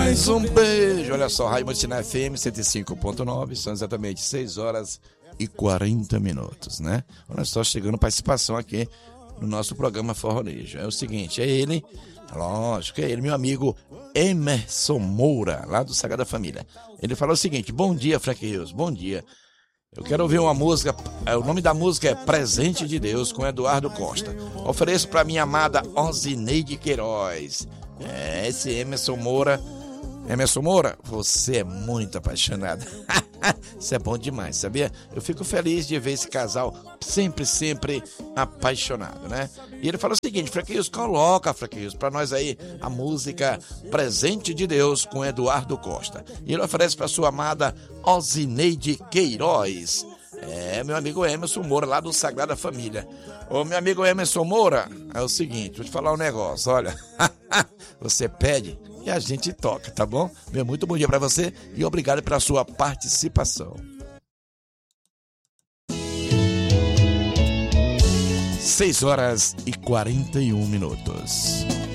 mais um beijo. Olha só, Rádio Matinal FM 105.9, são exatamente 6h40, né? Olha só, chegando participação aqui no nosso programa Forronejo. É o seguinte, é ele, lógico, é ele, meu amigo Emerson Moura, lá do Sagrada Família. Ele falou o seguinte: bom dia, Frank Rios, bom dia. Eu quero ouvir uma música, o nome da música é Presente de Deus, com Eduardo Costa. Ofereço para minha amada Osineide Queiroz. Esse Emerson Moura, você é muito apaixonada. Isso é bom demais, sabia? Eu fico feliz de ver esse casal sempre apaixonado, né? E ele fala o seguinte: Fraqueiros, coloca, Fraqueiros, pra nós aí a música Presente de Deus com Eduardo Costa. E ele oferece pra sua amada Osineide Queiroz. Meu amigo Emerson Moura, lá do Sagrada Família. Ô, meu amigo Emerson Moura, é o seguinte, vou te falar um negócio, olha. Você pede e a gente toca, tá bom? Meu muito bom dia pra você e obrigado pela sua participação. 6h41.